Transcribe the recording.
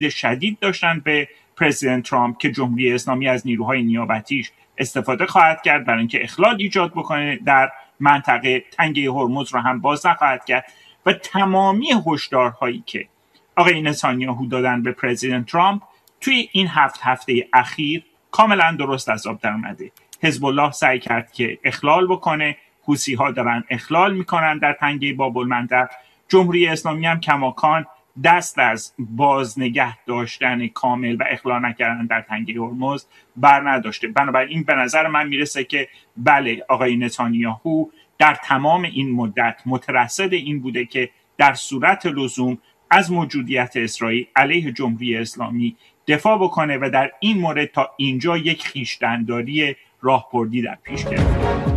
شدید داشتن به پرزیدنت ترامپ که جمهوری اسلامی از نیروهای نیابتیش استفاده خواهد کرد برای اینکه اخلال ایجاد بکنه در منطقه، تنگه هرمز رو هم باز نخواهد کرد و تمامی هشدارهایی که آقای نتانیاهو دادن به پرزیدنت ترامپ توی این 7 هفته اخیر کاملا درست از آب در اومده. حزب الله سعی کرد که اخلال بکنه، حوثی ها دارن اخلال میکنن در تنگه باب‌المندب، جمهوری اسلامی هم کماکان دست از بازنگه داشتن کامل و اخلال نکردن در تنگه هرمز بر نداشته. بنابراین به نظر من میرسه که بله، آقای نتانیاهو در تمام این مدت مترصد این بوده که در صورت لزوم از موجودیت اسرائیل علیه جمهوری اسلامی دفاع بکنه و در این مورد تا اینجا یک خویشتن‌داری راهبردی در پیش گرفته.